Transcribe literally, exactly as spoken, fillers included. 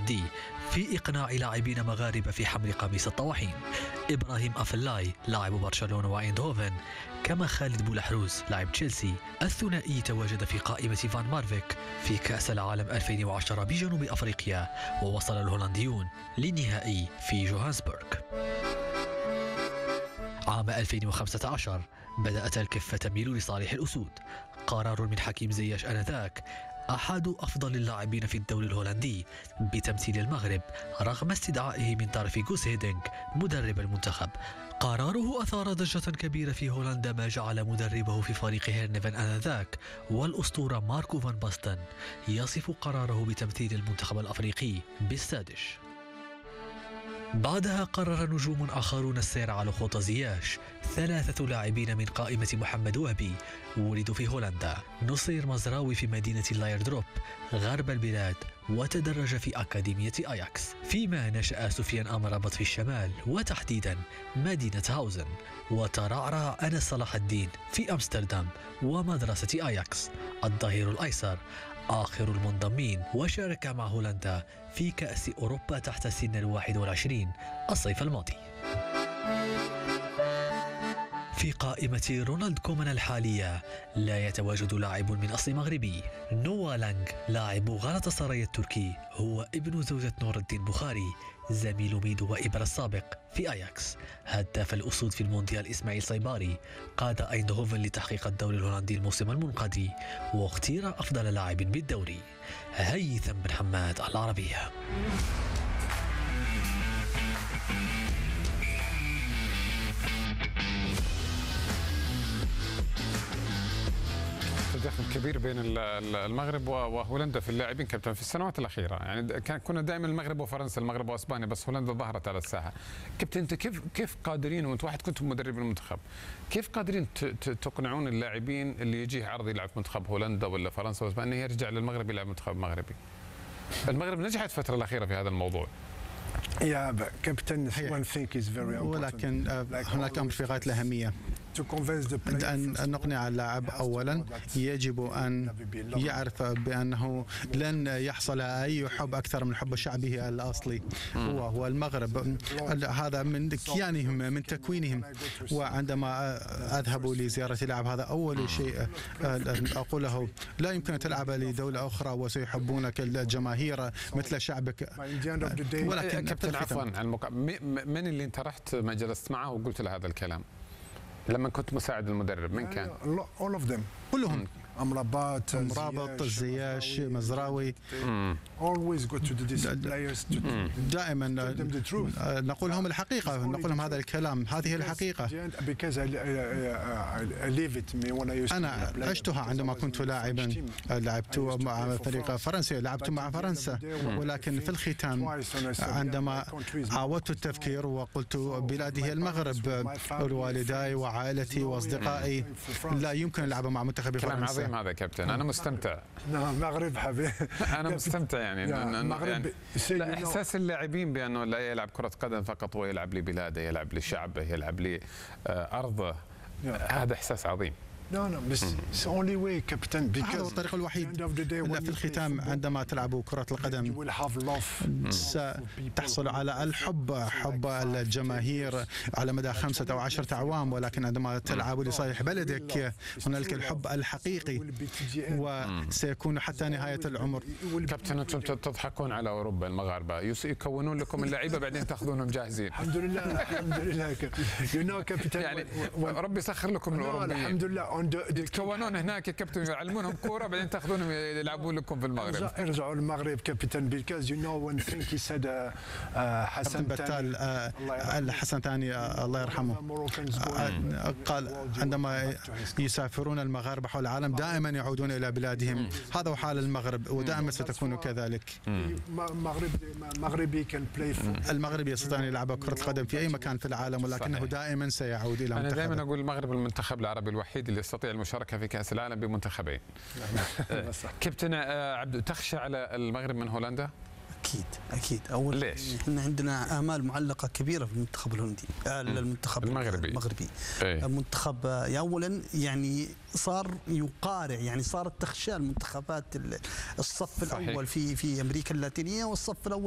الهولندي في إقناع لاعبين مغاربة في حمل قميص الطواحين. إبراهيم أفلاي لاعب برشلونة وإيندهوفن، كما خالد بولحروز لاعب تشيلسي. الثنائي تواجد في قائمة فان مارفيك في كأس العالم ألفين وعشرة بجنوب أفريقيا، ووصل الهولنديون للنهائي في جوهانسبورغ. عام ألفين وخمسة عشر بدأت الكفة تميل لصالح الأسود. قرار من حكيم زياش آنذاك، أحد أفضل اللاعبين في الدوري الهولندي، بتمثيل المغرب رغم استدعائه من طرف غوس هيدينغ مدرب المنتخب. قراره أثار ضجة كبيرة في هولندا، ما جعل مدربه في فريق هيرنيفن آنذاك والأسطورة ماركو فان باستن يصف قراره بتمثيل المنتخب الأفريقي بالسادش. بعدها قرر نجوم آخرون السير على خطى زياش. ثلاثة لاعبين من قائمة محمد وهبي ولدوا في هولندا. نصير مزراوي في مدينة لايردروب غرب البلاد، وتدرج في أكاديمية أياكس، فيما نشأ سفيان أمرابط في الشمال وتحديدا مدينة هاوزن. وترعرع أنس صلاح الدين في أمستردام ومدرسة أياكس. الظهير الأيسر آخر المنضمين، وشارك مع هولندا في كأس أوروبا تحت سن الواحد والعشرين الصيف الماضي. في قائمة رونالد كومان الحالية لا يتواجد لاعب من أصل مغربي. نوا لانغ لاعب غلطة سراي التركي هو ابن زوجة نور الدين بخاري زميل ميدو وإبرا السابق في أياكس. هداف الأسود في المونديال إسماعيل صيباري قاد أيندهوفن لتحقيق الدوري الهولندي الموسم المنقضي، واختير أفضل لاعب بالدوري. هيثم بن حماد، العربية. تداخل كبير بين المغرب وهولندا في اللاعبين كابتن في السنوات الاخيره، يعني كان كنا دائما المغرب وفرنسا، المغرب واسبانيا، بس هولندا ظهرت على الساحه. كابتن انت كيف كيف قادرين، وانت واحد كنت مدرب المنتخب، كيف قادرين تقنعون اللاعبين اللي يجيه عرض يلعب منتخب هولندا ولا فرنسا واسبانيا انه يرجع للمغرب يلعب منتخب مغربي؟ المغرب نجحت الفتره الاخيره في هذا الموضوع. ولكن هناك امر في غايه الاهميه، أن نقنع اللاعب أولا يجب أن يعرف بأنه لن يحصل أي حب أكثر من حب شعبه الأصلي هو هو المغرب. هذا من كيانهم من تكوينهم. وعندما أذهب لزيارة لاعب هذا أول شيء أقوله، لا يمكن أن تلعب لدولة أخرى وسيحبونك الجماهير مثل شعبك. ولكن كابتن عفوا عن المقا... من اللي أنت رحت ما جلست معه وقلت له هذا الكلام لما كنت مساعد المدرب؟ من كان؟ كلهم. أمرابط، أمرابط، زياش، مزراوي. دائما نقول لهم الحقيقة، نقول لهم هذا الكلام، هذه الحقيقة. أنا عشتها عندما كنت لاعبا، لعبت مع فريق فرنسي، لعبت مع فرنسا، ولكن في الختام عندما عاودت التفكير وقلت بلادي هي المغرب، والداي وعائلتي واصدقائي، لا يمكن اللعب مع منتخب فرنسا. هذا كابتن انا مستمتع. المغرب حبيبي انا مستمتع يعني, يعني احساس اللاعبين بانه لا يلعب كرة قدم فقط، هو يلعب لبلاده، يلعب لشعبه، يلعب لارضه. هذا احساس عظيم. لا لا بس اونلي واي كابتن، هذا الطريق الوحيد. في الختام عندما تلعب كرة القدم ستحصل على الحب، حب الجماهير على مدى خمسة أو عشرة أعوام، ولكن عندما تلعب لصالح بلدك هنالك الحب الحقيقي، وسيكون حتى نهاية العمر. كابتن انتم تضحكون على اوروبا، المغاربه يكونون لكم اللعيبه بعدين تاخذونهم جاهزين. الحمد لله الحمد لله يو نو كابتن، يعني ربي يسخر لكم الاوروبيين. الحمد لله يتكونون هناك يا كابتن، يعلمونهم كوره بعدين تاخذونهم يلعبون لكم في المغرب. ارجعوا المغرب كابتن، بيكاز يو نو وان ثينك هي سيد حسن بتال الحسن ثاني الله يرحمه قال عندما يسافرون المغاربه حول العالم دائما يعودون الى بلادهم. هذا هو حال المغرب ودائما ستكون كذلك. مغربي كان بلاي المغرب يستطيع ان يلعب كره القدم في اي مكان في العالم، ولكنه دائما سيعود الى منتخبه. انا دائما اقول المغرب المنتخب العربي الوحيد اللي يستطيع المشاركه في كاس العالم بمنتخبين. كابتن عبد، تخشى على المغرب من هولندا؟ اكيد اكيد. اول ليش؟ احنا عندنا امال معلقه كبيره في المنتخب الهولندي، المنتخب المغربي المغربي ايه؟ المنتخب اولا يعني صار يقارع، يعني صارت تخشى المنتخبات الصف صحيح. الاول في في امريكا اللاتينيه والصف الاول